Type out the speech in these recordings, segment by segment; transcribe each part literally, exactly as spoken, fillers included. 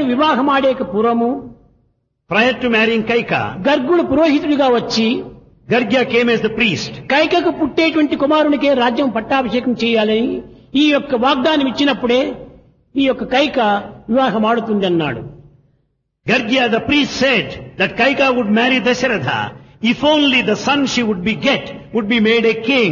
వివాహం ఆడేక పూర్వము prior to marrying Kaika, గర్గుడు పురోహితుడిగా వచ్చి Gargya came as the priest. కైకకు పుట్టేటువంటి కుమారునికే రాజ్యం పట్టాభిషేకం చేయాలని ఈ యొక్క వాగ్దానం ఇచ్చినప్పుడే ఈ యొక్క కైక వివాహం ఆడుతుంది అన్నాడు. Gargya, the priest, said that Kaika would marry Dasharatha if only the son she would beget would be made a king.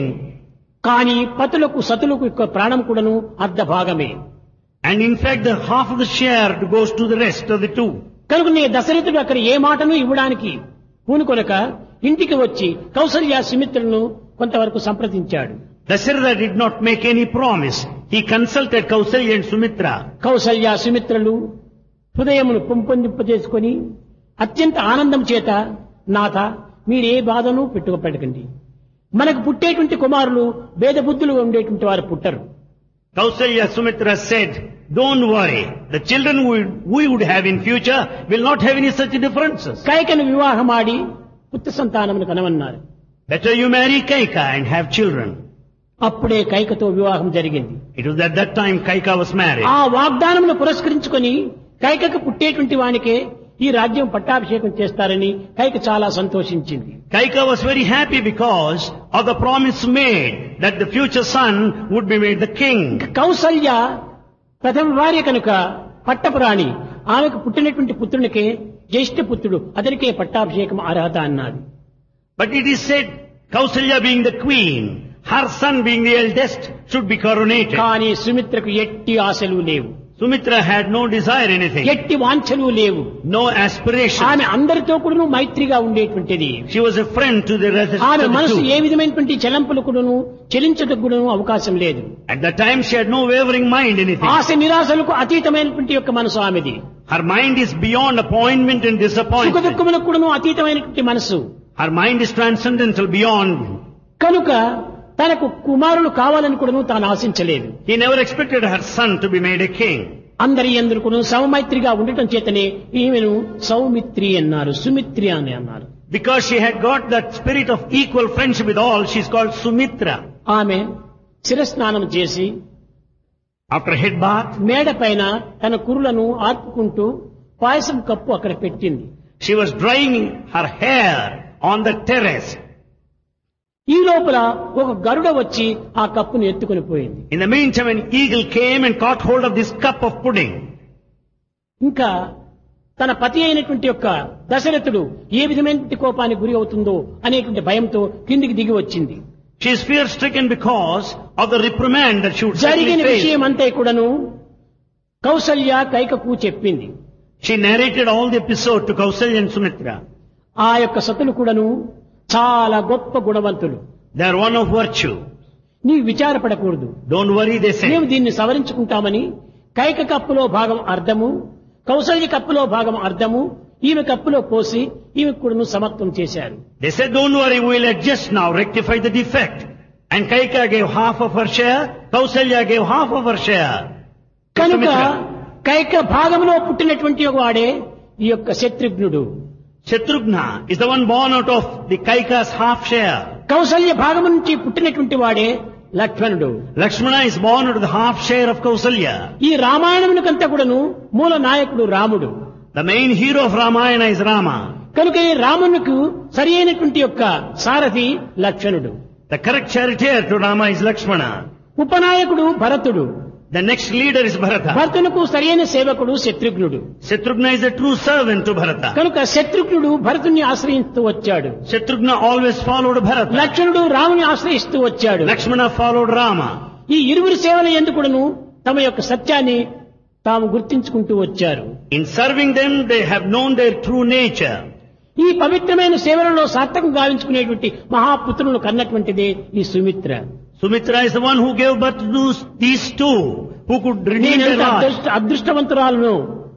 కానీ పతులకు సతులకు యొక్క ప్రాణం కూడాను అర్ధ భాగమే. And in fact, the half of the share goes to the rest of the two. కనుక నీ దశరథుడు అక్కడ ఏ మాటను ఇవ్వడానికి పూనుకొనక ఇంటికి వచ్చి కౌసల్య సుమిత్రను కొంతవరకు సంప్రదించాడు. Dasharatha did not make any promise. He consulted Kausalya and Sumitra. Kaushalya సుమిత్రలు హృదయమును పెంపొందింపజేసుకొని అత్యంత ఆనందం చేత నాథ మీరు ఏ బాధను పెట్టుకోపెట్టకండి, మనకు పుట్టేటువంటి కుమారులు భేద బుద్ధులు ఉండేటువంటి వారు పుట్టరు. Kausalya Sumitra said, don't worry, the children we, we would have in future will not have any such differences. కైకను వివాహమాడి పుత్ర సంతానమును కనమన్నారు. Better you marry Kaika and have children. అప్పుడే కైకతో వివాహం జరిగింది. It was at that time Kaika was married. ఆ వాగ్దానమును పురస్కరించుకొని కైకకు పుట్టేటువంటి వానికే ఈ రాజ్యం పట్టాభిషేకం చేస్తారని కైక చాలా సంతోషించింది. Kaika was very happy because of the promise made that the future son would be made the king. Kaushalya ప్రథమ భార్య కనుక పట్టపురాణి, ఆమెకు పుట్టినటువంటి పుత్రునికే జ్యేష్ఠ పుత్రుడు అతనికే పట్టాభిషేకం అర్హత అన్నది. But it is said, Kausalya being the queen, her son being the eldest, should be coronated. కానీ సుమిత్రకు ఎట్టి ఆశలు లేవు, Sumitra had no desire anything, ఎట్టి వాంఛలు లేవు. no aspiration. ఆమె అందరితో కూడాను మైత్రిగా ఉండేటువంటిది. She was a friend to the rest ఆమె of the మనసు ఏ two. విధమైనటువంటి చలంపులు కూడాను చెలించటకు కూడాను అవకాశం లేదు. At that time she had no wavering mind anything. ఆశ నిరాశలకు అతీతమైనటువంటి యొక్క మనసు ఆమెది. Her mind is beyond appointment and సుఖ disappointment. దుఃఖములకు కూడాను అతీతమైనటువంటి మనసు. Her mind is transcendental beyond. కనుక తనకు కుమారులు కావాలని కూడాను తాను ఆశించలేదు. He never expected her son to be made a king. అందరి యందు కూడాను సమమైత్రిగా ఉండటం చేతనే ఈమెను సౌమిత్రి అన్నారు, సుమిత్రి అని అన్నారు. Because she had got that spirit of equal friendship with all, she is called Sumitra. ఆమె శిరస్నానం చేసి After head bath, మేడ పైన తన కురులను ఆర్పుకుంటూ పాయసం కప్పు అక్కడ పెట్టింది. she was drying her hair on the terrace. ఈ లోపల ఒక గరుడ వచ్చి ఆ కప్పును ఎత్తుకొని పోయింది. In the meantime, an eagle came and caught hold of this cup of pudding. ఇంకా తన పతి అయినటువంటి యొక్క దశరథుడు ఏ విధమైన కోపానికి గురి అవుతుందో అనేటువంటి భయంతో కిందికి దిగి వచ్చింది. She is fear stricken because of the reprimand that she would జరిగిన certainly face. విషయం అంతా కూడాను కౌసల్య కైకకు చెప్పింది. She narrated all the episode to Kausalya and Sumitra. ఆ యొక్క సతులు కూడాను చాలా గొప్ప గుణవంతులు. They are one of virtue. నీవు విచారపడకూడదు, Don't worry, they say. మేము దీన్ని సవరించుకుంటామని కైక కప్పులో భాగం అర్ధము, కౌసల్య కప్పులో భాగం అర్ధము ఈమె కప్పులో పోసి ఈమె కూడాను సమత్వం చేశారు. They said, don't worry, we will adjust now, rectify the defect. And Kaika gave half of her share, Kausalya gave half of her share. కనుక Sumitra. కైక భాగంలో పుట్టినటువంటి వాడే ఈ యొక్క శత్రుఘ్నుడు. Shatrughna is the one born out of the Kaika's half share. Kaushalya భాగం నుంచి పుట్టినటువంటి వాడే లక్ష్మణుడు. Lakshmana is born out of the half share of Kausalya. ఈ రామాయణమునికంతా కూడాను మూల నాయకుడు రాముడు. The main hero of Ramayana is Rama. కనుక ఈ రామునికి సరి అయినటువంటి యొక్క సారథి లక్ష్మణుడు. The correct charioteer to Rama is Lakshmana. ఉపనాయకుడు భరతుడు. The next leader is Bharata. భరతునకు సరైన సేవకుడు శత్రుఘ్నుడు. Shatrughna is a true servant to Bharata. కనుక శత్రుఘ్నుడు భరతుని ఆశ్రయిస్తూ వచ్చాడు. Shatrughna always followed Bharata. లక్ష్మణుడు రాముని ఆశ్రయిస్తూ వచ్చాడు. Lakshmana followed Rama. ఈ ఇరువురి సేవల ఎందుకును తమ యొక్క సత్యాన్ని తాము గుర్తించుకుంటూ వచ్చారు. In serving them, they have known their true nature. ఈ పవిత్రమైన సేవలలో సార్థకం గావించుకునేటువంటి మహాపుత్రులను కన్నటువంటిదే ఈ Sumitra. Sumitra is the one who gave birth to those- these two, who could redeem their నేనెంత lives. అదృష్ట అదృష్టవంతురాలను.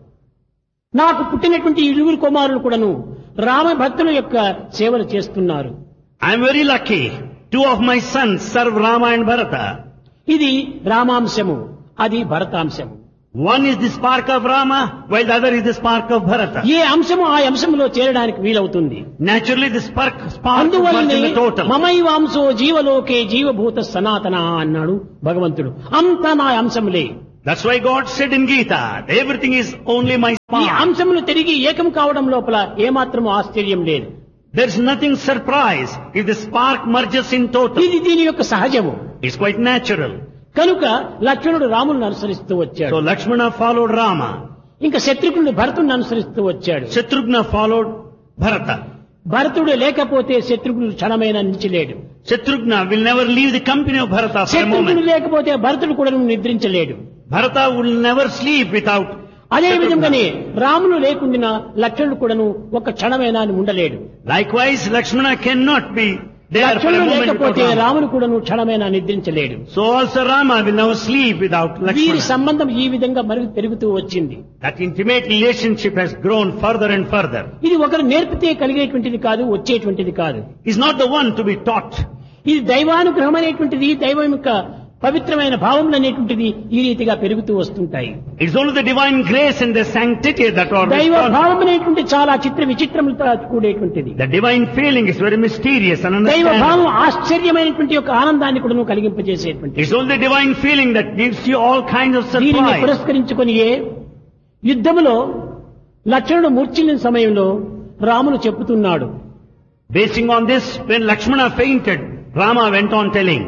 నాకు పుట్టినటువంటి ఇరువురు కుమారులు కూడాను రామ భక్తుల యొక్క సేవలు చేస్తున్నారు. I am very lucky. Two of my sons serve Rama and Bharata. ఇది రామాంశము, అది భరతాంశము. One is the spark of Rama, while the other is the spark of Bharata. ఏ అంశము ఆ అంశంలో చేరడానికి వీలవుతుంది. Naturally, the spark, spark is అందువలనే in the total. మమైవాంశో జీవలోకే జీవభూత సనాతన అన్నాడు భగవంతుడు. అంతా నా అంశములే. That's why God said in Gita, everything is only my ఈ spark. అంశములు తిరిగి ఏకం కావడం లోపల ఏమాత్రం ఆశ్చర్యం లేదు. There's nothing surprise if the spark merges in total. ఇది దీని యొక్క సహజము. It's quite natural. కనుక లక్ష్మణుడు రాములను అనుసరిస్తూ So వచ్చాడు. Lakshmana followed Rama. ఇంకా శత్రుఘ్నుడు భరతుడిని అనుసరిస్తూ వచ్చాడు. Shatrugna followed Bharata. భరతుడు లేకపోతే శత్రుఘ్నుడు క్షణమైన నిలిచలేడు. Shatrugna will never leave the company of Bharata for a Shatrughnudu moment. లేకపోతే భరతుడు కూడా నిద్రించలేడు. Bharata will never sleep without అదే విధంగానే Shatrugna. రాములు లేకుండా లక్ష్మణుడు కూడాను ఒక క్షణమైనా ఉండలేడు. Likewise, Lakshmana cannot be there for a లక్ష్మణుడు moment లేకపోతే without Rama. రాముడు కూడాను క్షణమైనా నిద్రించలేడు. So also Rama will never sleep without వీరి Lakshmana. సంబంధం ఈ విధంగా మరుగు పెరుగుతూ వచ్చింది. That intimate relationship has grown further and further. ఇది ఒకరు నేర్పితే కలిగేటువంటిది కాదు, వచ్చేటువంటిది కాదు. He's not the one to be taught. ఇది దైవానుగ్రహం అనేటువంటిది, దైవం యొక్క పవిత్రమైన భావములు అనేటువంటిది ఈ రీతిగా పెరుగుతూ వస్తుంటాయి. It's only the divine grace and the sanctity that are దైవ responsible. భావం అనేటువంటి చాలా చిత్ర విచిత్రములతో కూడేటువంటిది. The divine feeling is very mysterious and దైవ భావం understandable. ఆశ్చర్యమైనటువంటి యొక్క ఆనందాన్ని కూడా కలిగింపజేసేటువంటి It's only the divine feeling that gives you all kinds of దీనిని surprise. పురస్కరించుకొని యుద్ధములో లక్ష్మణుడు మూర్ఛిల్లిన సమయంలో రాముడు చెప్పుతున్నాడు. Basing on this, when Lakshmana fainted, Rama went on telling,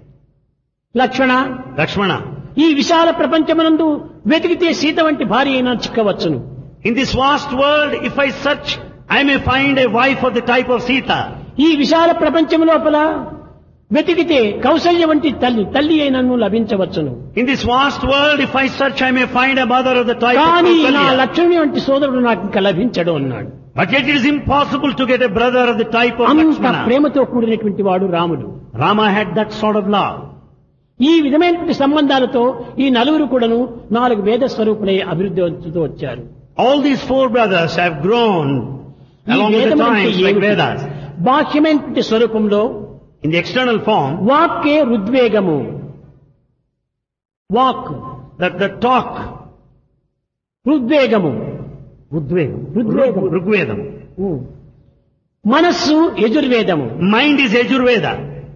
Lakshmana, Lakshmana, ఈ విశాల ప్రపంచమునందు వెతికితే సీత వంటి భార్య అయినా చిక్కవచ్చును. in this vast world, if I search, I may find a wife of the type of Sita. ఈ విశాల ప్రపంచం లోపల వెతికితే కౌసల్య వంటి తల్లి తల్లి అయినను లభించవచ్చును. In this vast world, if I search, I may find a mother of the type of కానీ నా Kausalya. లక్ష్మణుని వంటి సోదరుడు నాకు ఇంకా లభించడు అన్నాడు. But yet it is impossible to get a brother of the type of అంత Lakshmana. ప్రేమతో కూడినటువంటి వాడు రాముడు. Rama had that sort of love. ఈ విధమైనటువంటి సంబంధాలతో ఈ నలుగురు కూడాను నాలుగు వేద స్వరూపులై అభివృద్ధి అవుతూ వచ్చారు. All these four brothers have grown ఈ along with the వేదములంటే times like ఏమిటి? Vedas. బాహ్యమైనటువంటి స్వరూపంలో In the external form, వాక్కే రుద్వేగము, walk that the talk, రుద్వేగము, Udvegam, Rudvegam. Rugvedam. మనస్సు యజుర్వేదము, Mind is Yajurveda.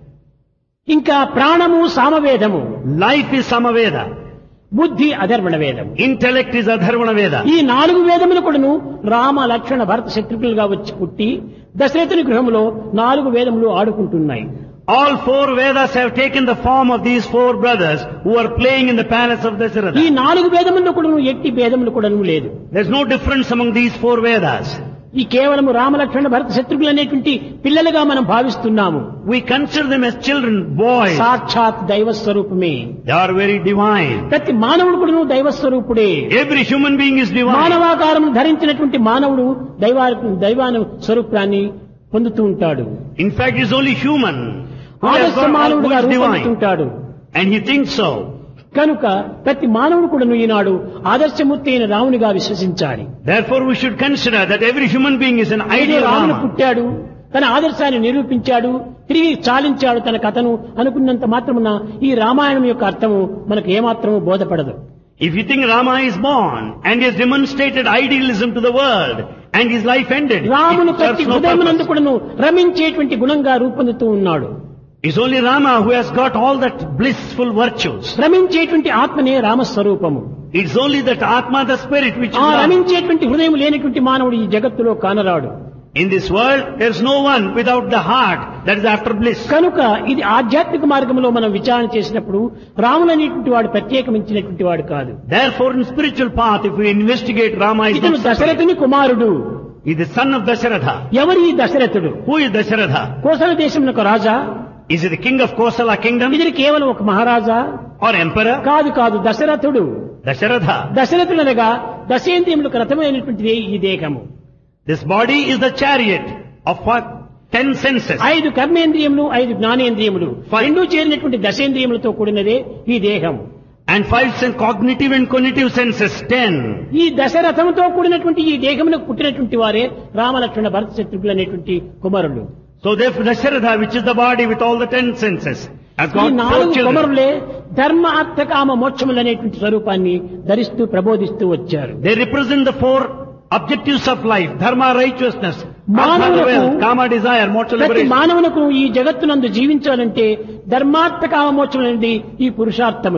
ఇంకా ప్రాణము సామవేదము, Life is Samaveda. బుద్ధి అధర్వణ వేదము. Intellect is Adharvana Veda. ఈ నాలుగు వేదములు కూడాను రామ లక్ష్మణ భరత శత్రుఘ్నులుగా వచ్చి పుట్టి దశరథుని గృహంలో నాలుగు వేదములు ఆడుకుంటున్నాయి. All four Vedas have taken the form of these four brothers who are playing in the palace of ఈ Dasharatha. నాలుగు వేదముల్లో కూడాను ఎట్టి భేదములు కూడాను లేదు. There's no difference among these four Vedas. ఈ కేవలము రామ లక్ష్మణ భరత శత్రుఘ్నులు అనేటువంటి పిల్లలుగా మనం భావిస్తున్నాము. We consider them as children, boys. సాక్షాత్ దైవ స్వరూపమే. They are very divine. ప్రతి మానవుడు కూడాను దైవ స్వరూపుడే. Every human being is divine. మానవాకారం ధరించినటువంటి మానవుడు దైవా దైవాన స్వరూపాన్ని పొందుతూ ఉంటాడు. In fact, he is only human. Who has ఆదర్శ got all మానవుడుగా who is divine. రూపొందుతుంటాడు. And he thinks so. కనుక ప్రతి మానవుడు కూడాను ఈనాడు ఆదర్శమూర్తి అయిన రామునిగా విశ్వసించాలి. Therefore, we should consider that every human being is an అయితే ideal రాముడు Rama. పుట్టాడు, తన ఆదర్శాన్ని నిరూపించాడు, తిరిగి చాలించాడు తన కథను అనుకున్నంత మాత్రమున ఈ రామాయణం యొక్క అర్థము మనకు ఏమాత్రము బోధపడదు. If you think Rama is born and he has demonstrated idealism to the world and his life ended, రామును it ప్రతి serves no హృదయమునందు purpose. కూడాను రమించేటువంటి గుణంగా రూపొందుతూ ఉన్నాడు. It's only Rama who has got all that blissful virtues. రమించేటువంటి ఆత్మనే రామస్వరూపము. It's only that Atma, the spirit, which is ఆ Rama. రమించేటువంటి హృదయం లేనటువంటి మానవుడు ఈ జగత్తులో కానరాడు. In this world, there's no one without the heart that is after bliss. కనుక ఇది ఆధ్యాత్మిక మార్గంలో మనం విచారణ చేసినప్పుడు రాముడు అనేటువంటి వాడు ప్రత్యేకమించినటువంటి వాడు కాదు. Therefore, in spiritual path, if we investigate Rama, is ఇతను not separate. దశరథుని కుమారుడు. He is the son of Dasharatha. ఎవరి ఈ దశరథుడు? Who is Dasharatha? కోసల దేశమునకు రాజా? Is he the king of Kosala kingdom ఇతను కేవలం ఒక మహారాజా? or emperor? కాదు కాదు, దశరథుడు. Dasharatha. దశరథులనగా దశేంద్రియములకు రథమైనటువంటిదే ఈ దేహము. This body is the chariot of what? Ten senses. ఐదు కర్మేంద్రియములు, ఐదు జ్ఞానేంద్రియములు Five. రెండూ చేరినటువంటి దశేంద్రియములతో కూడినదే ఈ దేహం. And five sen- cognitive and cognitive senses, ten. ఈ దశరథముతో కూడినటువంటి ఈ దేహమునకు పుట్టినటువంటి వారే రామలక్ష్మణ భరత శత్రుఘ్నులు అనేటువంటి కుమారులు. So therefore Dasharatha, which is the body with all the ten senses, has ఈ got four నాలుగు children. కుమారులే ధర్మ అర్థ కామ మోక్షములు అనేటువంటి స్వరూపాన్ని ధరిస్తూ ప్రబోధిస్తూ వచ్చారు. They represent the four objectives of life: dharma, righteousness, artha, మానవులకు wealth, kama, desire, moksha, ప్రతి liberation. మానవునకు ఈ జగత్తునందు జీవించాలంటే ధర్మార్థ కామ మోక్షములు అనేది ఈ పురుషార్థములు.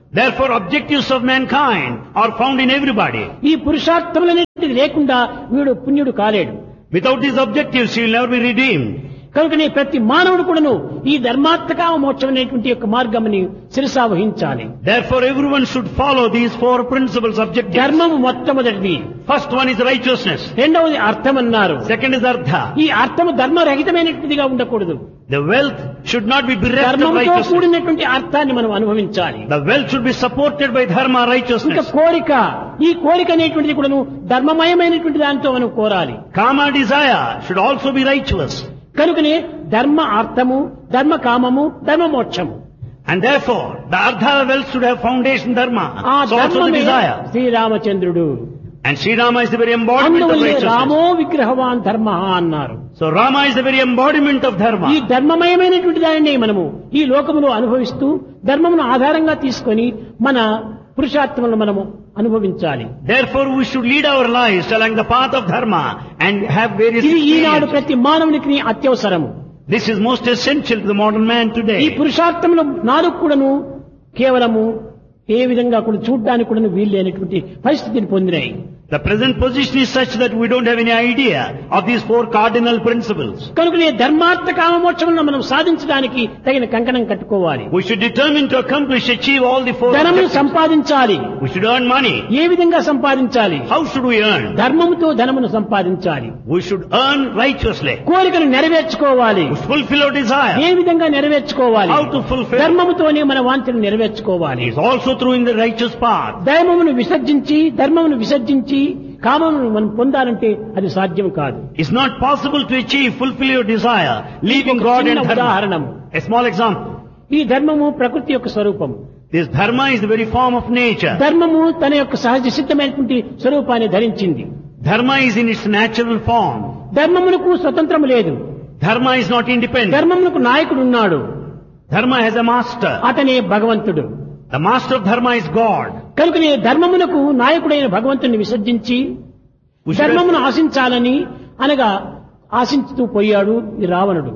Therefore, objectives of mankind are found in everybody. ఈ పురుషార్థములనేది లేకుండా వీడు పుణ్యుడు కాలేడు. Without these objectives, he will never be redeemed. కనుకనే ప్రతి మానవుడు కూడాను ఈ ధర్మార్థక మోక్షం అనేటువంటి యొక్క మార్గముని శిరసా వహించాలి. Therefore, everyone should follow these four principles objectives. ధర్మము మొట్టమొదటిది. First one is righteousness. రెండవది అర్థం అన్నారు. Second is artha. ఈ అర్థము ధర్మరహితమైనటువంటిదిగా ఉండకూడదు. The wealth should not be bereft of ధర్మంతో righteousness. కూడినటువంటి అర్థాన్ని మనం అనుభవించాలి. The wealth should be supported by dharma, ఇంకా righteousness. కోరిక, ఈ కోరిక అనేటువంటిది కూడాను ధర్మమయమైనటువంటి దాంతో మనం కోరాలి. Kama, desire, should also be righteous. కనుకనే ధర్మ అర్థము, ధర్మ కామము, ధర్మ మోక్షము. And therefore, the artha wealth should have foundation dharma. ఆ So also the ధర్మమే desire. శ్రీరామచంద్రుడు. And Sri Rama is the very embodiment of అందువల్లే righteousness. రామో విగ్రహవాన్ ధర్మ అన్నారు. So Rama is the very embodiment of ఈ dharma. ధర్మమయమైనటువంటి దానిని మనము ఈ లోకములో అనుభవిస్తూ ధర్మమును ఆధారంగా తీసుకొని మన పురుషార్థములను మనము అనుభవించాలి. Therefore, we should lead our lives along the path of dharma and have various ఇది ఈనాడు experiences. ప్రతి మానవునికి అత్యవసరము. This is most essential to the modern man ఈ today. పురుషార్థములు నాలుగు కూడాను కేవలము ఏ విధంగా కూడా చూడ్డానికి కూడా వీలు లేనటువంటి పరిస్థితిని పొందినాయి. The present position is such that we don't have any idea of these four cardinal principles. కనుకనే ధర్మార్థ కామమోక్షములను మనం సాధించడానికి తగిన కంకణం కట్టుకోవాలి. We should determine to accomplish, achieve all the four ధనమును objectives. సంపాదించాలి. We should earn money. ఏ విధంగా సంపాదించాలి? How should we earn? ధర్మముతో ధనమును సంపాదించాలి. We should earn righteously. కోరికను నెరవేర్చుకోవాలి. We should fulfill our desire. ఏ విధంగా నెరవేర్చుకోవాలి? How to fulfill? ధర్మముతోనే మన వాంఛను నెరవేర్చుకోవాలి. It is also through in the righteous path. దైవమును విసర్జించి ధర్మమును విసర్జించి కామమును మనం పొందాలంటే అది సాధ్యం కాదు. It's not possible to achieve, fulfill your desire, leaving God and dharma. ఉదాహరణము, A small example. ఈ ధర్మము ప్రకృతి యొక్క స్వరూపము. This dharma is the very form of nature. ధర్మము తన యొక్క సహజ సిద్ధమైనటువంటి స్వరూపాన్ని ధరించింది. Dharma is in its natural form. ధర్మమునకు స్వతంత్రము లేదు. Dharma is not independent. ధర్మమునకు నాయకుడు ఉన్నాడు. Dharma has a master. అతనే భగవంతుడు. The master of dharma is God. కనుకనే ధర్మమునకు నాయకుడైన భగవంతుని విసర్జించి We should ధర్మమును ఆశించాలని అనగా ఆశించుతూ పోయాడు ఈ రావణుడు.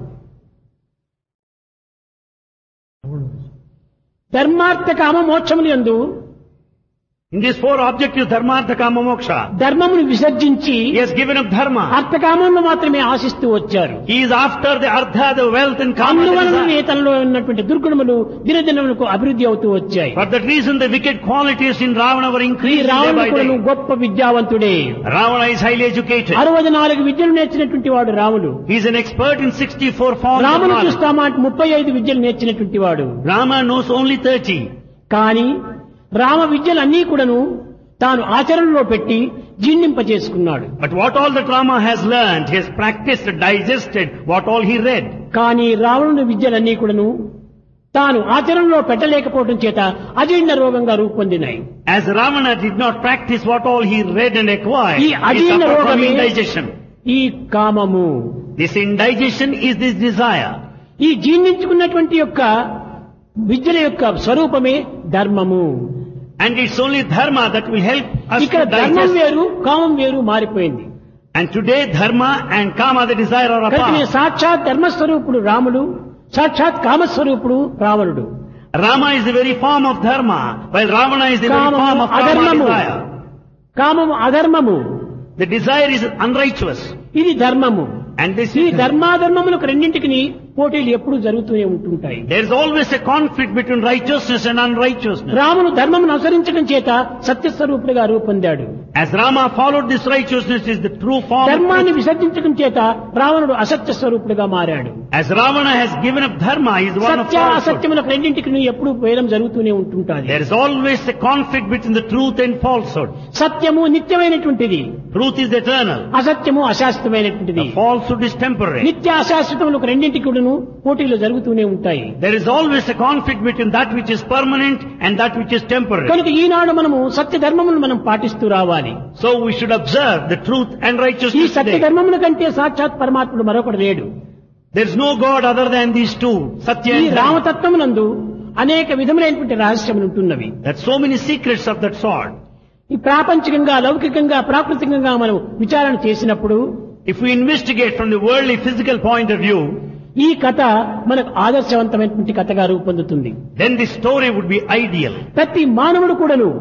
ధర్మార్థ కామ మోక్షములు యందు In these four objectives, dharma, artha, kama, moksha, ధర్మమును విసర్జించి he has given up dharma. అర్థకామమును మాత్రమే ఆశిస్తూ వచ్చారు. He is after the artha, the wealth and kama. అందువలననే desire. తనలో ఉన్నటువంటి దుర్గుణములు దినదినములకు అభివృద్ధి అవుతూ వచ్చాయి. For that reason, the wicked qualities in Ravana were ఈ increased day రావణుడు by కూడాను day. గొప్ప విద్యావంతుడే. Ravana is highly educated. అరవై నాలుగు విద్యలు నేర్చినటువంటి వాడు రాముడు. He is an expert in sixty-four forms of రామును knowledge. చూస్తామా ముప్పై ఐదు విద్యలు నేర్చినటువంటి వాడు. Rama knows only thirty. కానీ రామ విద్యలన్నీ కూడాను తాను ఆచరణలో పెట్టి జీర్ణింపజేసుకున్నాడు. But what all that Rama has learned, he has practiced, digested what all he read. కానీ రావణుని విద్యలన్నీ కూడాను తాను ఆచరణలో పెట్టలేకపోవడం చేత అజీర్ణ రోగంగా రూపొందినాయి. As Ravana did not practice what all he read and acquired, ఈ he అజీర్ణ suffered from రోగమే indigestion. ఈ కామము. This indigestion is this desire. ఈ జీర్ణించుకున్నటువంటి యొక్క విద్యల యొక్క స్వరూపమే ధర్మము. And it's only dharma that will help us ఇక్కడ to ధర్మం digest. వేరు కామం వేరు మారిపోయింది. And today dharma and kama, the desire, are కనుకనే apart. సాక్షాత్ ధర్మస్వరూపుడు రాముడు, సాక్షాత్ కామస్వరూపుడు రావణుడు. Rama is the very form of dharma, while Ravana is the very కామము form of kama, అధర్మము. desire. కామము అధర్మము. The desire is unrighteous. ఇది ధర్మము. And this ఈ is, ధర్మాధర్మములకు రెండింటికి పోటీలు ఎప్పుడూ జరుగుతూనే ఉంటుంటాయి. there is always a conflict between righteousness and unrighteousness. రామును ధర్మమును అనుసరించడం చేత సత్యస్వరూపుడుగా రూపొందాడు. As Rama followed this righteousness is the true form of ధర్మాన్ని truth. విసర్జించడం చేత రావణుడు అసత్య స్వరూపుడుగా మారాడు. As Ravana has given up dharma, he is one of Satya falsehood. అసత్యములకు రెండింటికి ఎప్పుడూ వేలం జరుగుతూనే ఉంటుంటాది. There is always a conflict between the truth and falsehood. సత్యము నిత్యమైనటువంటిది, Truth is eternal. అసత్యము అశాశ్వతమైనటువంటిది. The falsehood is temporary. నిత్య అశాశ్వతములకు రెండింటికి కూడాను పోటీలు జరుగుతూనే ఉంటాయి. There is always a conflict between that which is permanent and that which is temporary. కనుక ఈనాడు మనము సత్య ధర్మమును మనం పాటిస్తూ రావాలి. So we should observe the truth and ఈ righteousness సత్య today. ధర్మముల కంటే సాక్షాత్ పరమాత్ముడు మరొకడు లేడు. There is no God other than these two, Satya ఈ and Dharma. రామతత్వమునందు అనేక విధములైనటువంటి రహస్యములు ఉంటున్నవి. There are so many secrets of that sort. ఈ ప్రాపంచికంగా లౌకికంగా ప్రాకృతికంగా మనం విచారణ చేసినప్పుడు If we investigate from the worldly physical point of view, ఈ కథ మనకు ఆదర్శవంతమైనటువంటి కథగా రూపొందుతుంది. Then the story would be ideal. ప్రతి మానవుడు కూడాను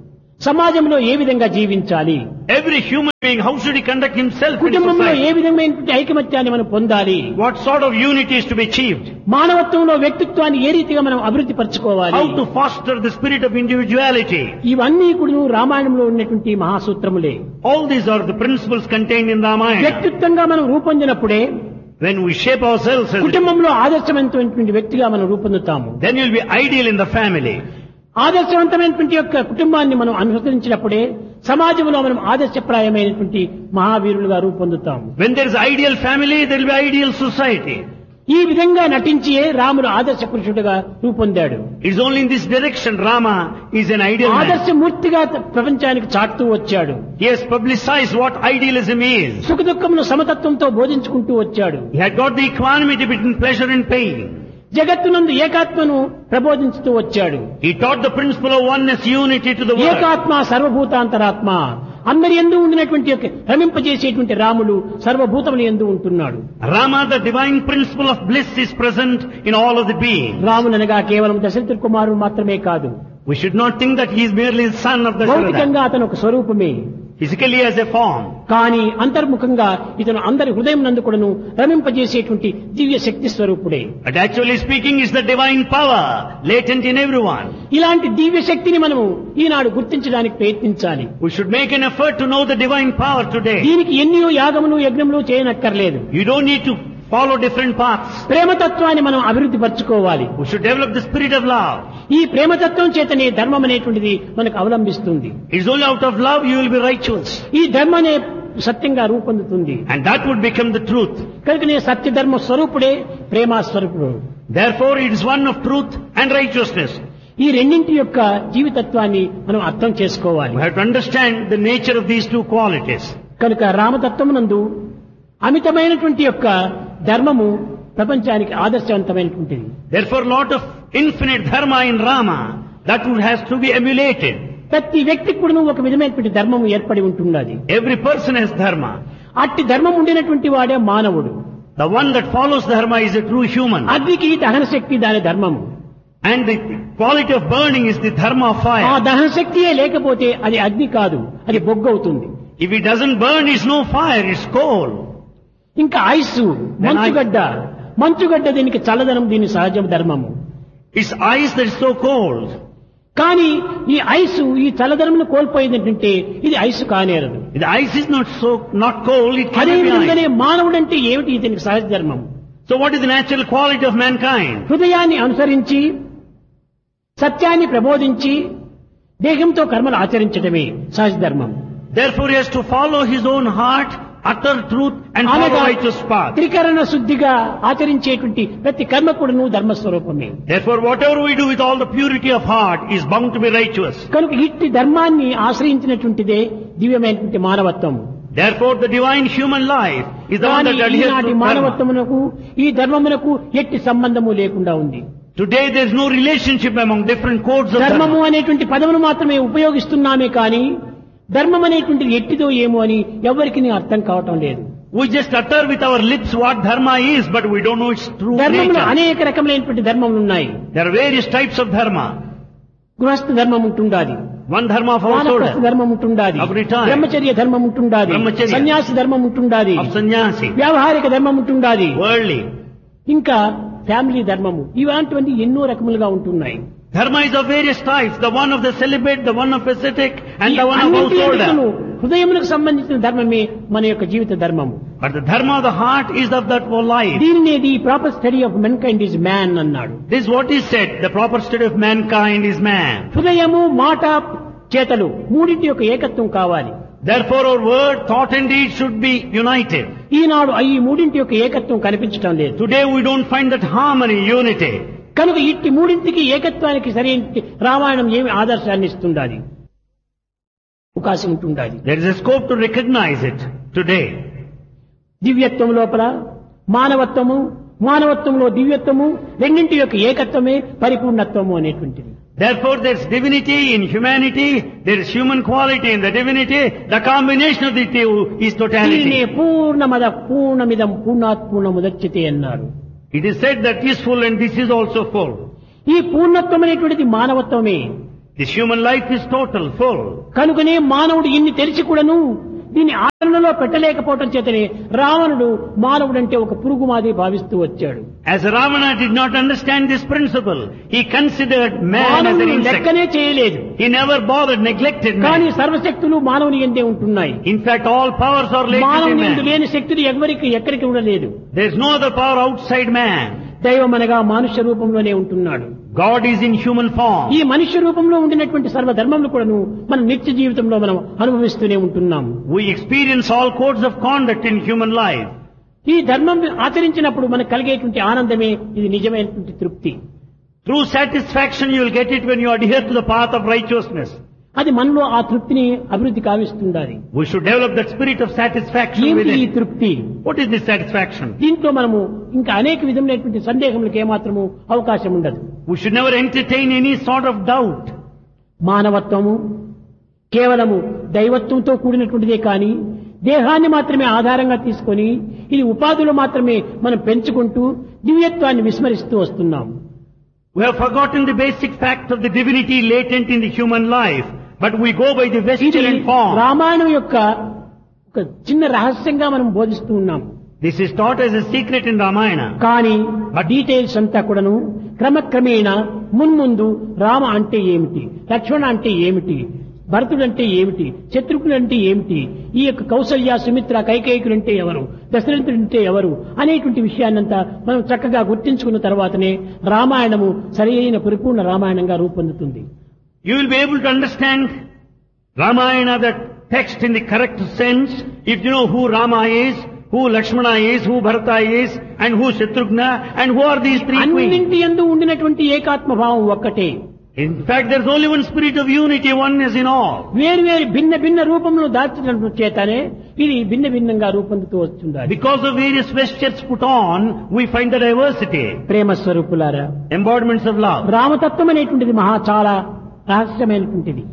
సమాజంలో ఏ విధంగా జీవించాలి, Every human being, how should he conduct himself in కుటుంబంలో ఏ society? విధమైనటువంటి ఐకమత్యాన్ని మనం పొందాలి, What sort of unity is to be achieved? మానవత్వంలో వ్యక్తిత్వాన్ని ఏ రీతిగా మనం అభివృద్ధి పరచుకోవాలి, How to foster the spirit of individuality? ఇవన్నీ కూడా రామాయణంలో ఉన్నటువంటి మహాసూత్రములే. All these are the principles contained in Ramayana. వ్యక్తిత్వంగా మనం రూపొందినప్పుడే When we shape ourselves as, కుటుంబంలో ఆదర్శవంతమైనటువంటి వ్యక్తిగా మనం రూపొందుతాము. then you'll be ideal in the family. ఆదర్శవంతమైనటువంటి యొక్క కుటుంబాన్ని మనం అనుసరించినప్పుడే సమాజంలో మనం ఆదర్శప్రాయమైనటువంటి మహావీరులుగా రూపొందుతాము. When there is ideal family, there will be ideal society. ఈ విధంగా నటించియే రాముడు ఆదర్శ పురుషుడుగా రూపొందాడు. It's only in this direction Rama is an ideal man. ఆదర్శమూర్తిగా ప్రపంచానికి చాటుతూ వచ్చాడు. He has publicized what idealism is. సుఖ దుఃఖమును సమతత్వంతో బోధించుకుంటూ వచ్చాడు. He had got the equanimity between pleasure and pain. జగత్తునందు ఏకాత్మను ప్రబోధించుతూ వచ్చాడు. He taught the principle of oneness, unity to the world. ఏకాత్మ సర్వభూతాంతరాత్మ, అందరి యందు ఉండినటువంటి యొక్క రమింపజేసేటువంటి రాముడు సర్వభూతముల యందు ఉంటున్నాడు. Rama, the divine principle of bliss, is present in all of the beings. రాముననగా కేవలం దశరథుడి కుమారుడు మాత్రమే కాదు, We should not think that he is merely the son of the భౌతికంగా అతను ఒక స్వరూపమే. physically as a form. కానీ అంతర్ముఖంగా ఇతను అందరి హృదయం నందు కూడాను రమింపజేసేటువంటి దివ్య శక్తి స్వరూపుడే. But actually speaking, is the divine power latent in everyone. ఇలాంటి దివ్య శక్తిని మనము ఈనాడు గుర్తించడానికి ప్రయత్నించాలి. We should make an effort to know the divine power today. దీనికి ఎన్నో యాగములు యజ్ఞములు చేయనక్కర్లేదు. You don't need to follow different paths. ప్రేమతత్వాన్ని మనం అభివృద్ధి పరచుకోవాలి. We should develop the spirit of love. ఈ ప్రేమతత్వం చేతనే ధర్మం అనేటువంటిది మనకు అవలంబిస్తుంది. It's only out of love you will be righteous. ఈ ధర్మనే సత్యంగా రూపొందుతుంది. And that would become the truth. కనుకనే సత్య ధర్మ స్వరూపుడే ప్రేమ స్వరూపుడు. Therefore it is one of truth and righteousness. ఈ రెండింటి యొక్క జీవితత్వాన్ని మనం అర్థం చేసుకోవాలి. We have to understand the nature of these two qualities. కనుక రామతత్వమునందు అమితమైనటువంటి యొక్క ధర్మము ప్రపంచానికి ఆదర్శవంతమైనటువంటిది. Therefore lot of infinite dharma in Rama that would has to be emulated. ప్రతి వ్యక్తికి కూడా ఒక విధమైనటువంటి ధర్మము ఏర్పడి ఉంటున్నది. Every person has dharma. అట్టి ధర్మం ఉండినటువంటి వాడే మానవుడు. The one that follows dharma is a true human. అగ్నికి దహన శక్తి దాని ధర్మము. And the quality of burning is the dharma of ఆ fire. దహన శక్తియే లేకపోతే అది అగ్ని కాదు, అది బొగ్గు అవుతుంది. If it doesn't burn, it's no fire, it's coal. ఇంకా ఐస్, మంచుగడ్డ, మంచుగడ్డ దీనికి చల్లదనం, దీని సహజ ధర్మము. It's ice that is so cold. కానీ ఈ ఐస్ ఈ చల్లదనమును కోల్పోయిందంటే ఇది ice కానేరదు. The ice is not so not cold, it అదే cannot be విధంగానే ice. మానవుడంటే ఏమిటి, ఇతనికి సహజ ధర్మం. So what is the natural quality of mankind? హృదయాన్ని అనుసరించి సత్యాన్ని ప్రబోధించి దేహంతో కర్మలు ఆచరించడమే సహజ ధర్మం. Therefore he has to follow his own heart, utter truth and follow అనగా righteous path. త్రికరణ శుద్ధిగా ఆచరించేటువంటి ప్రతి కర్మ కూడాను ధర్మస్వరూపమే. Therefore whatever we do with all the purity of heart is bound to be righteous. కనుక ఇట్టి ధర్మాన్ని ఆశ్రయించినటువంటిదే దివ్యమైనటువంటి మానవత్వం. Therefore the divine human life is the one కానీ that adheres ఈనాటి to dharma. మానవత్వమునకు ఈ ధర్మమునకు ఎట్టి సంబంధము లేకుండా ఉంది. Today there is no relationship among different codes of ధర్మము dharma. అనేటువంటి పదమును మాత్రమే ఉపయోగిస్తున్నామే కానీ ధర్మం అనేటువంటిది ఎట్టిదో ఏమో అని ఎవరికి అర్థం కావటం లేదు. We just utter with our lips what dharma is, but we don't know its true ధర్మములు nature. అనేక రకములైనటువంటి ధర్మములు ఉన్నాయి. There are various types of dharma. గృహస్థ ధర్మం ఉంటుండాది, One dharma of వానప్రస్థ householder, ధర్మం ఉంటుండాది, Of retire. బ్రహ్మచర్య ధర్మం ఉంటుండాది, Brahmacharya. సన్యాసి ధర్మం ఉంటుండాది, of sannyasi, వ్యావహారిక ధర్మం ఉంటుండాది, worldly. ఇంకా ఫ్యామిలీ ధర్మము, ఇలాంటివన్నీ ఎన్నో రకములుగా ఉంటున్నాయి. Dharma is of various types. The one of the celibate, the one of ascetic, and ఈ the one of అన్నింటి householder. ఎందుకును హృదయమునకు సంబంధించిన ధర్మమే మన యొక్క జీవిత ధర్మము. But the dharma of the heart is of that whole life. దీనినే the proper study of మెన్కైండ్ is man అన్నాడు. This is what is said. The proper state of mankind is man. హృదయము, మాట, చేతలు మూడింటి యొక్క ఏకత్వం కావాలి. Therefore our word, thought and deed should be united. ఈనాడు ఈ మూడింటి యొక్క ఏకత్వం కనిపించడం లేదు. Today we don't find that harmony, unity. కనుక ఇట్టి మూడింటికి ఏకత్వానికి సరైన రామాయణం ఏమి ఆదర్శాన్ని ఇస్తుండాలి, అవకాశం ఉంటుండాలి. There is a scope to recognize it today. దివ్యత్వం లోపల మానవత్వము, మానవత్వంలో దివ్యత్వము, రెండింటి యొక్క ఏకత్వమే పరిపూర్ణత్వము అనేటువంటిది. Therefore there is divinity in humanity, there is human quality in the divinity, the combination of the two is దీనినే totality. పూర్ణమద పూర్ణమిదం పూర్ణాత్ పూర్ణముదచ్యతే అన్నారు. It is said that is full and this is also full. ఈ పూర్ణత్వం అనేటువంటిది మానవత్వమే. This human life is total, full. కనుకనే మానవుడు ఇన్ని తెలిసి కూడాను దీన్ని ఆచరణలో పెట్టలేకపోవటం చేతనే రావణుడు మానవుడంటే ఒక పురుగు మాదిరి భావిస్తూ వచ్చాడు. As Ravana did not understand this principle, he considered man as an insect. లెక్కనే చేయలేదు. He never bothered, neglected man. కానీ సర్వశక్తులు మానవుని యందే ఉంటున్నాయి. In fact, all powers are latent in మానవుని యందు man. లేని శక్తులు ఎవరికి ఎక్కడికి కూడా లేదు. There is no other power outside man. దైవం అనగా మనుష్య రూపంలోనే ఉంటున్నాడు. God is in human form. ఈ మనుష్య రూపంలో ఉండినటువంటి సర్వధర్మములు కూడాను మన నిత్య జీవితంలో మనం అనుభవిస్తూనే ఉంటున్నాము. We experience all codes of conduct in human life. ఈ ధర్మం ఆచరించినప్పుడు మనకు కలిగేటువంటి ఆనందమే ఇది నిజమైనటువంటి తృప్తి. True satisfaction you will get it when you adhere to the path of righteousness. అది మనలో ఆ తృప్తిని అభివృద్ధి కావిస్తుండాలి. We should develop that spirit of satisfaction ఏమిటి ఈ within. తృప్తి? What is this satisfaction? దీంట్లో మనము ఇంకా అనేక విధములైనటువంటి సందేహములకు ఏమాత్రము అవకాశం ఉండదు. We should never entertain any sort of doubt. మానవత్వము కేవలము దైవత్వంతో కూడినటువంటిదే కానీ దేహాన్ని మాత్రమే ఆధారంగా తీసుకొని ఇది ఉపాధులు మాత్రమే మనం పెంచుకుంటూ దివ్యత్వాన్ని విస్మరిస్తూ వస్తున్నాం. We have forgotten the basic fact of the divinity latent in the human life, but we go by the ఇది vesture and form. రామాయణం యొక్క ఒక చిన్న రహస్యంగా మనం బోధిస్తూ ఉన్నాం. This is taught as a secret in Ramayana. కానీ డీటెయిల్స్ అంతా కూడాను క్రమక్రమేణ మున్ముందు రామ అంటే ఏమిటి, లక్ష్మణ అంటే ఏమిటి, భరతుడు అంటే ఏమిటి, శత్రుఘ్నుడు అంటే ఏమిటి, ఈ యొక్క కౌసల్య సుమిత్ర కైకేయికులు అంటే ఎవరు, దశరథుడు అంటే ఎవరు అనేటువంటి విషయాన్నంతా మనం చక్కగా గుర్తించుకున్న తర్వాతనే రామాయణము సరైన పరిపూర్ణ రామాయణంగా రూపొందుతుంది. You will be able to understand Ramayana, that text, in the correct sense if you know who Rama is, who Lakshmana is, who Bharata is, and who Shatrughna, and who are these three queens. అన్నింటి యందు ఉండినటువంటి ఏకాత్మ భావం ఒక్కటే. In fact, there is only one spirit of unity, oneness in all. వేరు వేరు భిన్న భిన్న రూపంలో దాల్చడం చేతనే ఇది భిన్న భిన్నంగా రూపొందుతూ వస్తుంది. Because of various vestures put on, we find the diversity. ప్రేమ స్వరూపులారా, Embodiments of love. రామతత్వం అనేటువంటిది మహా చాలా రహస్యమైనటువంటిది.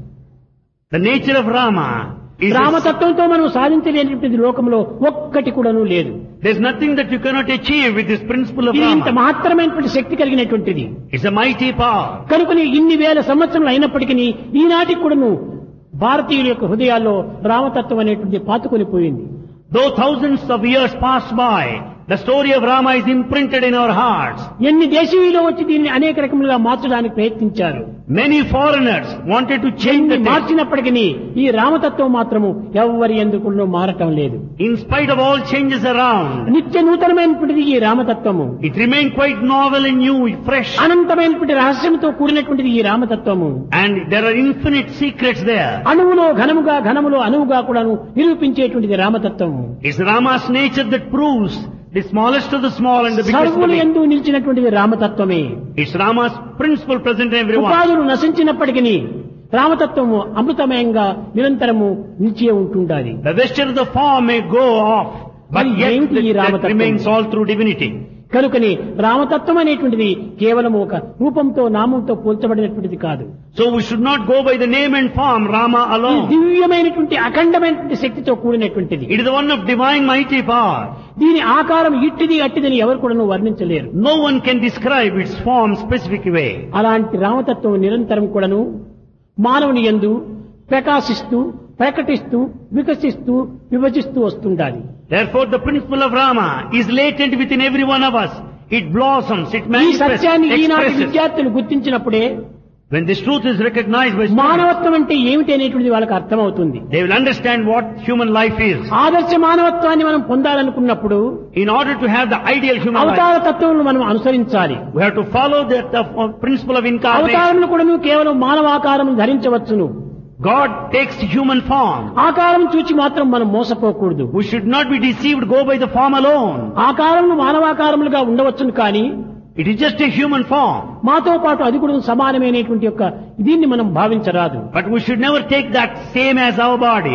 The nature of Rama is... రామతత్వంతో మనం సాధించలేనటువంటిది లోకంలో ఒక్కటి కూడాను లేదు. There is nothing that you cannot achieve with this principle of ఇది ఇంత Rama. మహత్తరమైనటువంటి శక్తి కలిగినటువంటిది. It's a mighty power. కనుకని ఇన్ని వేల సంవత్సరాలు అయినప్పటికీ ఈనాటికి కూడాను భారతీయుల యొక్క హృదయాల్లో రామతత్వం అనేటువంటి పాతుకొని పోయింది. Though thousands of years pass by, the story of Rama is imprinted in our hearts. ఎన్ని దేశీయులు వచ్చి దీన్ని అనేక రకములుగా మార్చడానికి ప్రయత్నించారు. Many foreigners wanted to change the text. మార్చినప్పటికీ ఈ రామతత్వం మాత్రము ఎవరి ఎందుకు మారటం లేదు. In spite of all changes around, నిత్య నూతనమైనటువంటిది ఈ రామతత్వము. it remained quite novel and new, fresh. అనంతమైనటువంటి రహస్యంతో కూడినటువంటిది ఈ రామతత్వము. And there are infinite secrets there. అణువులో ఘనముగా ఘనములో అణువుగా కూడాను నిరూపించేటువంటిది రామతత్వము. It's Rama's nature that proves the smallest of the small and the biggest of the సర్వులు big. యందు నిలిచినటువంటిది రామతత్వమే. It's Rama's principle present in everyone. ఉపాధులు నశించినప్పటికీ రామతత్వము అమృతమయంగా నిరంతరము నిలిచే ఉంటుండాలి. The vesture of the form may go off, but మరి yet ఏంటి ఈ that రామతత్వం? remains all through divinity. కనుకని రామతత్వం అనేటువంటిది కేవలం ఒక రూపంతో నామంతో పోల్చబడినటువంటిది కాదు. So we should not go by the name and form Rama ఇది alone. దివ్యమైనటువంటి అఖండమైనటువంటి శక్తితో కూడినటువంటిది. It is the one of divine mighty power. దీని ఆకారం ఇట్టిది అట్టిదని ఎవరు కూడా వర్ణించలేరు. No one can describe its form specific way. అలాంటి రామతత్వం నిరంతరం కూడాను మానవుని యందు ప్రకాశిస్తూ ప్రకటిస్తూ వికసిస్తూ విభజిస్తూ వస్తుండాలి. Therefore the principle of Rama is latent within every one of us. It blossoms, it ఈ manifests, సత్యాన్ని ఈనాటి expresses. విద్యార్థులు గుర్తించినప్పుడే When this truth is recognized by students, మానవత్వం అంటే ఏమిటి అనేటువంటిది వాళ్ళకి అర్థమవుతుంది. they will understand what human life is. ఆదర్శ మానవత్వాన్ని మనం పొందాలనుకున్నప్పుడు In order to have the ideal human life, అవతార తత్వం మనం అనుసరించాలి. we have to follow the, the principle of incarnation. అవతారములు కూడా కేవలం మానవాకారం ధరించవచ్చును. God takes human form. ఆకారం చూచి మాత్రం మనం మోసపోకూడదు. We should not be deceived, go by the form alone. ఆకారములు మానవాకారములుగా ఉండవచ్చును కానీ It is just a human form. మాతో పాటు అది కూడా సమానమైనటువంటి యొక్క దీన్ని మనం భావించరాదు. But we should never take that same as our body.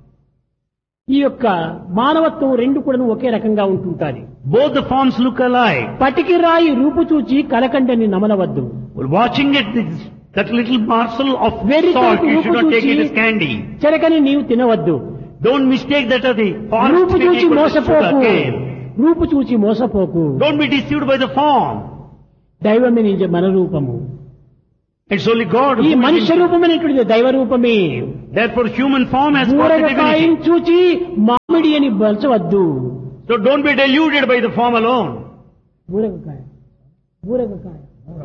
ఈ యొక్క మానవత్వం రెండు కూడా ఒకే రకంగా ఉంటుంటాది. Both the forms look alike. పటికి రాయి రూపు చూచి కలకండని నమలవద్దు. Well, watching it, this, that little morsel of Very salt, good you should not రూపు take it చూచి as candy. చెరకని నీవు తినవద్దు. Don't mistake that of the forest రూపు చూచి equal to మోసపోకు. sugar cane. రూపు చూచి మోసపోకు. Don't be deceived by the form. దైవమే నిజ మన రూపము. It's only God ఈ who మనుష్య is. రూపమైనటువంటిది దైవ రూపమే. Therefore human form has got the ఊరగకాయని divinity. చూచి మామిడి అని బలచవద్దు. So don't be deluded by the form alone. ఊరగకాయ ఊరగకాయ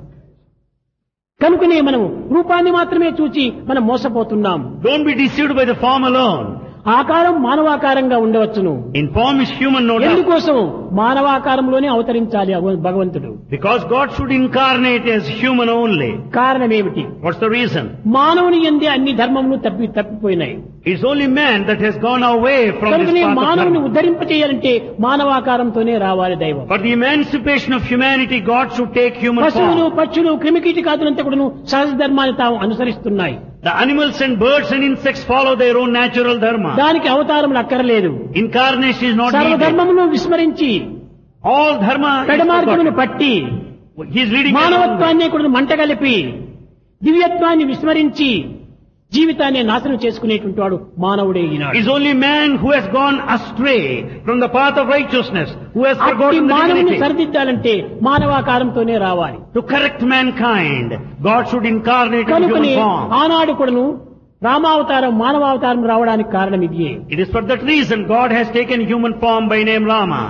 కనుకనే మనం రూపాన్ని మాత్రమే చూచి మనం మోసపోతున్నాం. Don't be deceived by the form alone. ఆకారం మానవాకారంగా ఉండవచ్చును. In form is human, no doubt. ఎందుకోసం మానవాకారంలోనే అవతరించాలి అవ- భగవంతుడు. Because God should incarnate as human only. కారణం ఏమిటి? What's the reason? మానవుని యందే అన్ని ధర్మములు తప్పి తప్పిపోయినాయి. It's only man that has gone away from this కనుకనే path of మానవుని dharma. ఉద్ధరింప చేయాలంటే మానవాకారంతోనే రావాలి దైవం. For the emancipation of humanity, God should take human పశువులు form. పక్షులు క్రిమికీటకాదులంతా కూడా సహజ ధర్మాన్ని తాము అనుసరిస్తున్నాయి. The animals and birds and insects follow their own natural dharma. దానికి అవతారములు అక్కర్లేదు. Incarnation is not needed. సర్వధర్మమును విస్మరించి All dharma is పెడమార్గమును forgotten. పట్టి He is leading us on. మానవత్వాన్ని కూడా మంటగలిపి దివ్యత్వాన్ని విస్మరించి జీవితాన్ని నాశనం చేసుకునేటువంటి వాడు మానవుడే ఈనాడు. Is only man who has gone astray from the path of righteousness, who has అట్టి forgotten the మానవుని divinity. సరిదిద్దాలంటే మానవాకారంతోనే రావాలి. To correct mankind, God should incarnate in కనుకనే human form. ఆనాడు కూడాను రామావతారం మానవావతారం రావడానికి కారణం ఇదే. It is for that reason God has taken human form by name Rama.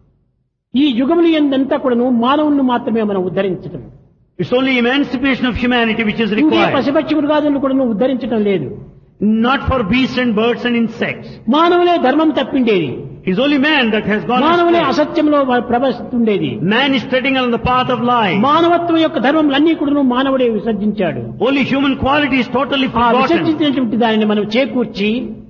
ఈ యుగములు ఎందంతా కూడాను మానవుని మాత్రమే మనం ఉద్ధరించటం. It's only emancipation of humanity which is ఇంకే required. పశుపక్షి మృగాదులను కూడా ఉద్ధరించడం లేదు. Not for beasts and birds and insects. మానవులే ధర్మం తప్పిండేది. It's only man that has gone మానవులే astray. అసత్యంలో ప్రవహిస్తుండేది. Man is treading on the path of lies. మానవత్వం యొక్క ధర్మములన్నీ కూడా మానవుడే విసర్జించాడు. Only human quality is totally ఆ forgotten. విసర్జించినటువంటి దానిని మనం చేకూర్చి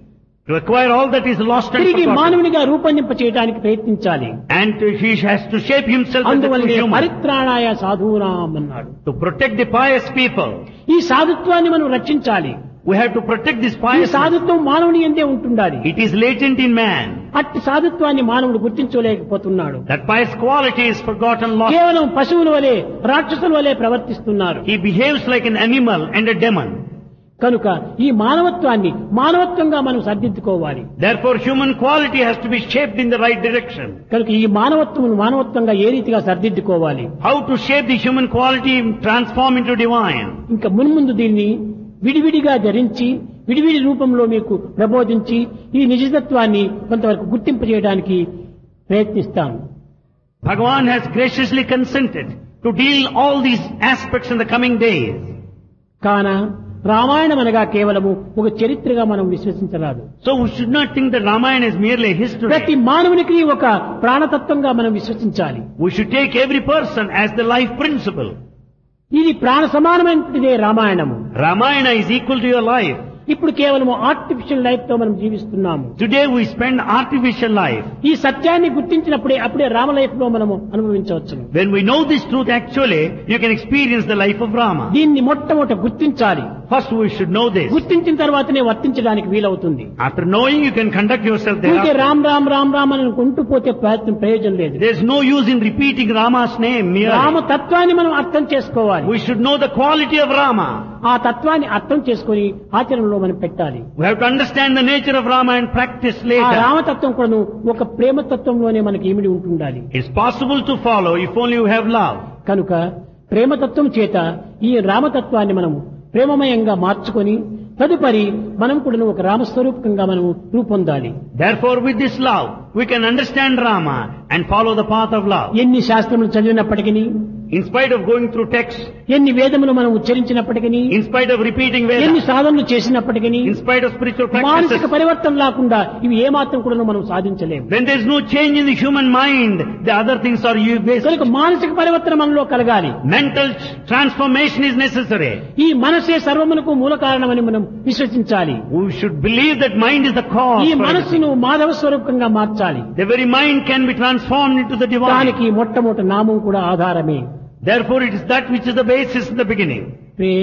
To acquire all that is lost and తిరిగి forgotten. మానవునిగా రూపొందింప చేయడానికి ప్రయత్నించాలి. And he has to shape himself as a true అందువల్లనే human. పరిత్రాణాయ సాధూనాం అన్నాడు. To protect the pious people. ఈ సాధుత్వాన్ని మనం రక్షించాలి. We have to protect this ఈ pious. సాధుత్వం మానవుని ఎందే ఉంటుండాలి. It is latent in man. అట్టి సాధుత్వాన్ని మానవుడు గుర్తించలేకపోతున్నాడు. That pious quality is forgotten, lost. కేవలం పశువుల వలె రాక్షసుల వలె ప్రవర్తిస్తున్నారు. He behaves like an animal and a demon. కనుక ఈ మానవత్వాన్ని మానవత్వంగా మనం సర్దిద్దుకోవాలి. Therefore human quality has to be shaped in the right direction. కనుక ఈ మానవత్వం మానవత్వంగా ఏ రీతిగా సర్దిద్దుకోవాలి, How to shape the human quality and transform into divine. ఇంకా మున్ముందు దీన్ని విడివిడిగా ధరించి విడివిడి రూపంలో మీకు ప్రబోధించి ఈ నిజతత్వాన్ని కొంతవరకు గుర్తింపు చేయడానికి ప్రయత్నిస్తాం. Bhagavan has graciously consented to deal all these aspects in the coming days. కాన రామాయణం అనగా కేవలము ఒక చరిత్రగా మనం విశ్వసించరాదు. So we should not think that Ramayana is merely a history. ప్రతి మానవునికి ఒక ప్రాణతత్వంగా మనం విశ్వసించాలి. We should take every person as the life principle. ఇది ప్రాణ సమానమైనదే రామాయణము. Ramayana is equal to your life. ఇప్పుడు కేవలం ఆర్టిఫిషియల్ లైఫ్ తో మనం జీవిస్తున్నాము. Today we spend artificial life. ఈ సత్యాన్ని గుర్తించినప్పుడే అప్పుడే రామ లైఫ్ లో మనము అనుభవించవచ్చు. When we know this truth actually, you can experience the life of Rama. దీన్ని మొట్టమొదట గుర్తించాలి. First we should know this. గుర్తించిన తర్వాతనే వర్తించడానికి వీలవుతుంది. After knowing, you can conduct yourself ఊరికే thereafter. రామ్ రామ్ రామ్ రామ్ అని అనుకుంటూ పోతే ప్రయత్నం ప్రయోజనం లేదు. There is no use in repeating Rama's name Rama merely. తత్వాన్ని మనం అర్థం చేసుకోవాలి. We should know the quality of Rama. ఆ తత్వాన్ని అర్థం చేసుకొని ఆచరణలో మనం పెట్టాలి. We have to understand the nature of Rama and practice ఆ later. రామతత్వం కూడా ఒక ప్రేమ తత్వంలోనే మనకి ఇమిడి ఉంటుండాలి. It's possible to follow if only you have love. కనుక ప్రేమతత్వం చేత ఈ రామతత్వాన్ని మనము ప్రేమమయంగా మార్చుకొని తదుపరి మనం కూడా ఒక రామస్వరూపకంగా మనము రూపొందాలి. Therefore with this love, we can understand Rama and follow the path of love. ఎన్ని శాస్త్రములు చదివినప్పటికీ, In spite of going through texts, ఎన్ని వేదములు మనం ఉచ్చరించినప్పటికీ, in spite of repeating ఎన్ని Vedas, సాధనలు చేసినప్పటికీ, in spite of spiritual మానసిక practices, పరివర్తన లేకుండా ఇవి ఏమాత్రం కూడా మనం సాధించలేము. when there is no change in the human mind, the other things are based. కనుక మానసిక పరివర్తన మనలో కలగాలి. Mental transformation is necessary. ఈ మనసే సర్వమునకు మూల కారణమని మనం విశ్వసించాలి. We should believe that mind is the cause. ఈ for everything. మనస్సును మాధవ స్వరూపంగా మార్చాలి. The very mind can be transformed into the divine. దానికి మొట్టమొదటి నామం కూడా ఆధారమే. Therefore it is that which is the basis in the beginning.